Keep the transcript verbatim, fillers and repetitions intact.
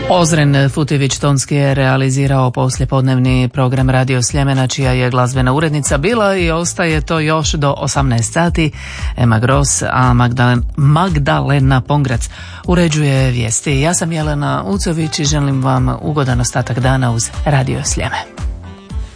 Ozren Futivić-Tonski je realizirao poslijepodnevni program Radio Sljemena, čija je glazbena urednica bila i ostaje to još do osamnaest sati. Ema Gros, a Magdalena, Magdalena Pongrac uređuje vijesti. Ja sam Jelena Ucović i želim vam ugodan ostatak dana uz Radio Sljeme.